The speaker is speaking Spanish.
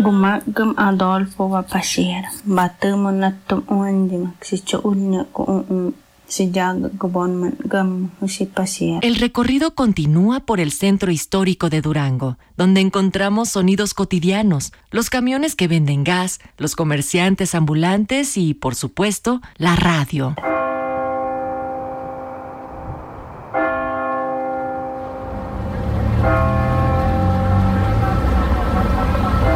Gumagam Adolfo va pasir. Batemo natum uandim. Sicho unya ko si jaga gobonman gam si pasir. El recorrido continúa por el centro histórico de Durango, donde encontramos sonidos cotidianos, los camiones que venden gas, los comerciantes ambulantes y, por supuesto, la radio.